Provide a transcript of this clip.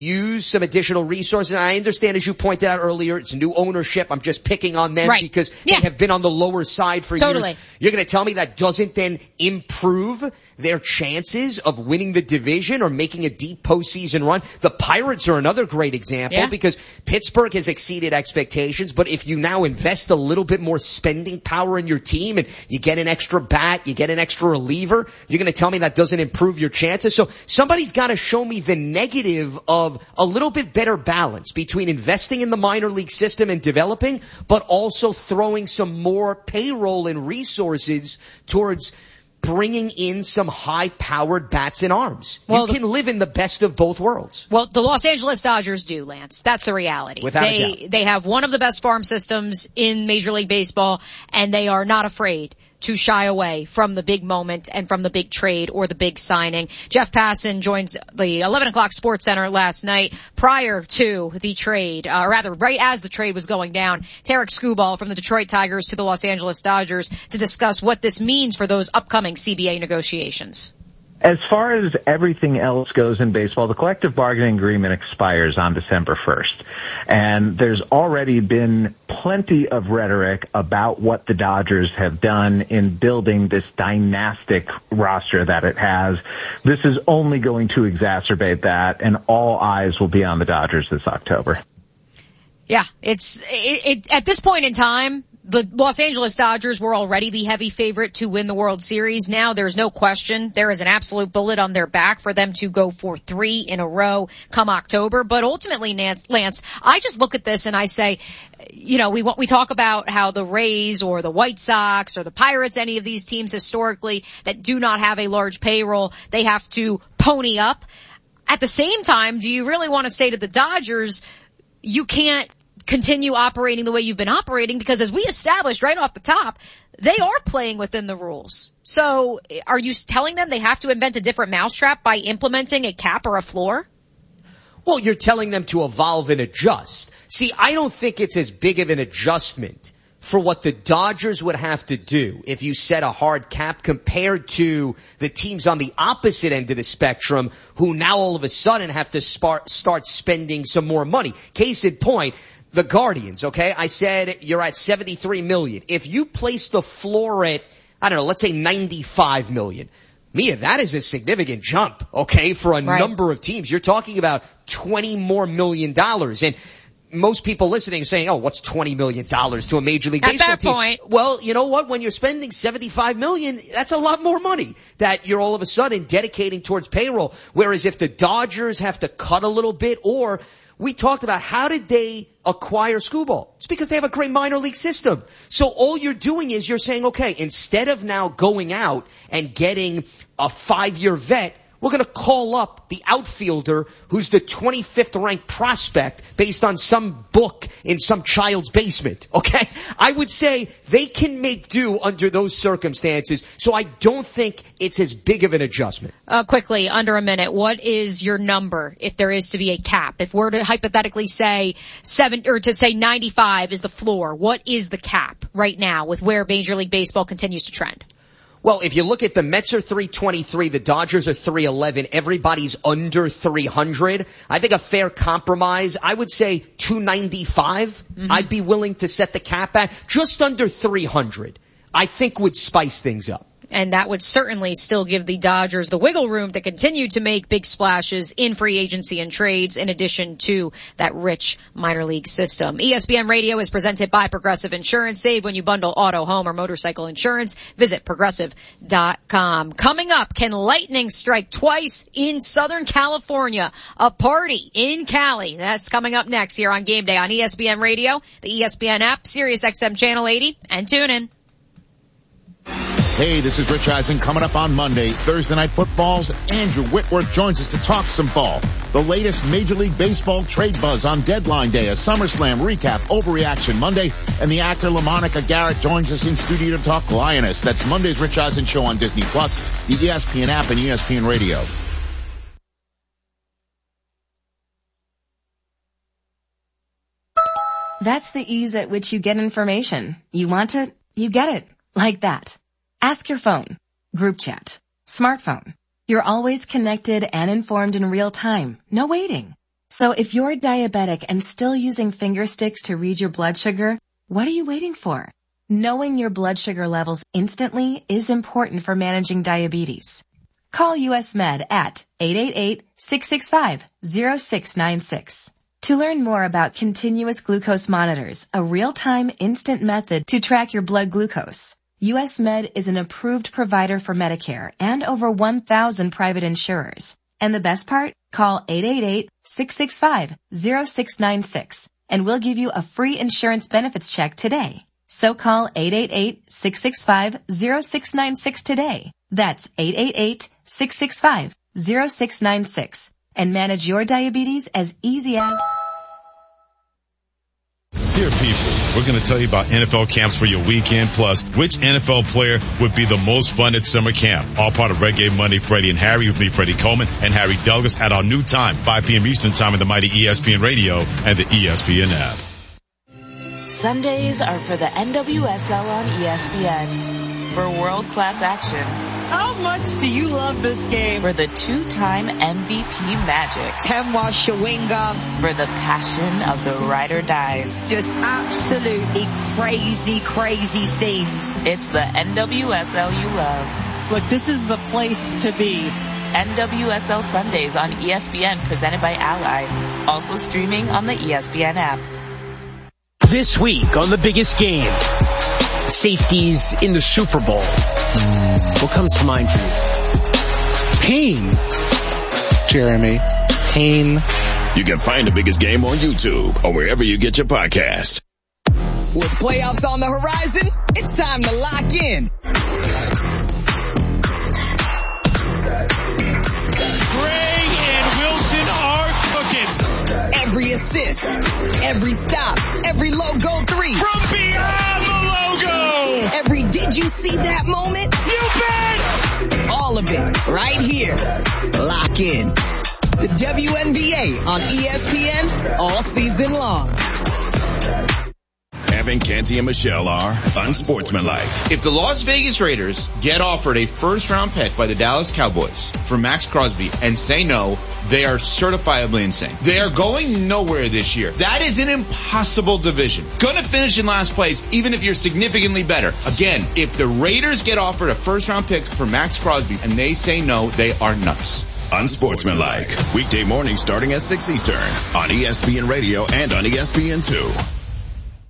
use some additional resources. And I understand, as you pointed out earlier, it's new ownership. I'm just picking on them because they have been on the lower side for years. You're going to tell me that doesn't then improve their chances of winning the division or making a deep postseason run? The Pirates are another great example because Pittsburgh has exceeded expectations, but if you now invest a little bit more spending power in your team and you get an extra bat, you get an extra reliever, you're going to tell me that doesn't improve your chances? So somebody's got to show me the negative of a little bit better balance between investing in the minor league system and developing, but also throwing some more payroll and resources towards bringing in some high-powered bats and arms. Well, you can live in the best of both worlds. Well, the Los Angeles Dodgers do, Lance. That's the reality. Without a doubt. They have one of the best farm systems in Major League Baseball, and they are not afraid to shy away from the big moment and from the big trade or the big signing. Jeff Passan joins the 11 o'clock Sports Center last night prior to the trade, or rather right as the trade was going down. Tarek Skubal from the Detroit Tigers to the Los Angeles Dodgers to discuss what this means for those upcoming CBA negotiations. As far as everything else goes in baseball, the collective bargaining agreement expires on December 1st. And there's already been plenty of rhetoric about what the Dodgers have done in building this dynastic roster that it has. This is only going to exacerbate that, and all eyes will be on the Dodgers this October. Yeah, at this point in time, the Los Angeles Dodgers were already the heavy favorite to win the World Series. Now there's no question. There is an absolute bullet on their back for them to go for 3 in a row come October. But ultimately, Lance, I just look at this and I say, you know, we talk about how the Rays or the White Sox or the Pirates, any of these teams historically that do not have a large payroll, they have to pony up. At the same time, do you really want to say to the Dodgers, you can't continue operating the way you've been operating? Because as we established right off the top, they are playing within the rules. So are you telling them they have to invent a different mousetrap by implementing a cap or a floor? Well, you're telling them to evolve and adjust. See, I don't think it's as big of an adjustment for what the Dodgers would have to do if you set a hard cap compared to the teams on the opposite end of the spectrum who now all of a sudden have to start spending some more money. Case in point, the Guardians, okay? I said you're at $73 million. If you place the floor at, I don't know, let's say $95 million. Mia, that is a significant jump, okay, for a number of teams. You're talking about $20 more million. And most people listening are saying, oh, what's $20 million to a Major League Baseball team? At that point. Well, you know what? When you're spending $75 million, that's a lot more money that you're all of a sudden dedicating towards payroll. Whereas if the Dodgers have to cut a little bit, or we talked about how did they acquire Skubal? It's because they have a great minor league system. So all you're doing is you're saying, okay, instead of now going out and getting a 5-year vet, we're going to call up the outfielder who's the 25th ranked prospect based on some book in some child's basement, okay? I would say they can make do under those circumstances, so I don't think it's as big of an adjustment. Quickly, under a minute, what is your number if there is to be a cap? If we're to hypothetically say 95 is the floor, what is the cap right now with where Major League Baseball continues to trend? Well, if you look at the Mets are 323, the Dodgers are 311, everybody's under 300. I think a fair compromise, I would say 295. Mm-hmm. I'd be willing to set the cap at just under 300. I think would spice things up. And that would certainly still give the Dodgers the wiggle room to continue to make big splashes in free agency and trades in addition to that rich minor league system. ESPN Radio is presented by Progressive Insurance. Save when you bundle auto, home, or motorcycle insurance. Visit Progressive.com. Coming up, can lightning strike twice in Southern California? A party in Cali. That's coming up next here on Game Day on ESPN Radio, the ESPN app, Sirius XM Channel 80, and tune in. Hey, this is Rich Eisen. Coming up on Monday, Thursday Night Football's Andrew Whitworth joins us to talk some ball. The latest Major League Baseball trade buzz on deadline day, a SummerSlam recap, Overreaction Monday, and the actor LaMonica Garrett joins us in studio to talk Lioness. That's Monday's Rich Eisen Show on Disney+, the ESPN app, and ESPN Radio. That's the ease at which you get information. You want it, you get it. Like that. Ask your phone, group chat, smartphone. You're always connected and informed in real time. No waiting. So if you're diabetic and still using finger sticks to read your blood sugar, what are you waiting for? Knowing your blood sugar levels instantly is important for managing diabetes. Call US Med at 888-665-0696. To learn more about continuous glucose monitors, a real-time instant method to track your blood glucose, US Med is an approved provider for Medicare and over 1,000 private insurers. And the best part? Call 888-665-0696 and we'll give you a free insurance benefits check today. So call 888-665-0696 today. That's 888-665-0696 and manage your diabetes as easy as... Dear people, we're going to tell you about NFL camps for your weekend, plus which NFL player would be the most fun at summer camp. All part of Reggae Monday, Freddie and Harry, with me, Freddie Coleman, and Harry Douglas at our new time, 5 p.m. Eastern time, in the mighty ESPN Radio and the ESPN app. Sundays are for the NWSL on ESPN. For world-class action. How much do you love this game? For the two-time MVP Magic. Temwa Shawinga. For the passion of the ride or dies. Just absolutely crazy, crazy scenes. It's the NWSL you love. Look, this is the place to be. NWSL Sundays on ESPN, presented by Ally. Also streaming on the ESPN app. This week on The Biggest Game, safeties in the Super Bowl. What comes to mind for you? Pain. Jeremy. Pain. You can find The Biggest Game on YouTube or wherever you get your podcasts. With playoffs on the horizon, it's time to lock in. Gray and Wilson are cooking. Every assist, every stop, every logo three. From beyond the logo. Every did you see that moment? You bet. All of it right here. Lock in. The WNBA on ESPN all season long. Evan, Canty, and Michelle are unsportsmanlike. If the Las Vegas Raiders get offered a first-round pick by the Dallas Cowboys for Max Crosby and say no, they are certifiably insane. They are going nowhere this year. That is an impossible division. Gonna finish in last place even if you're significantly better. Again, if the Raiders get offered a first-round pick for Max Crosby and they say no, they are nuts. Unsportsmanlike. Weekday mornings starting at 6 Eastern on ESPN Radio and on ESPN2.